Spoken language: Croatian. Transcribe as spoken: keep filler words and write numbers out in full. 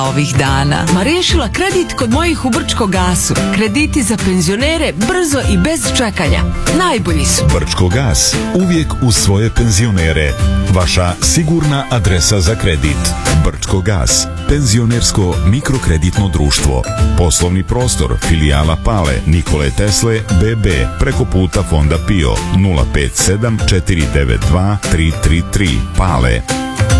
ovih dana. Ma riješila kredit kod mojih u Brčko gasu. Krediti za penzionere brzo i bez čekanja. Najbolji su. Brčko gas, uvijek uz svoje penzionere. Vaša sigurna adresa za kredit. Brčko gas, penzionersko mikrokreditno društvo. Poslovni prostor, filijala Pale, Nikole Tesle, B B, preko puta Fonda Pio, nula pet sedam četiri devet dva tri tri tri. Pale.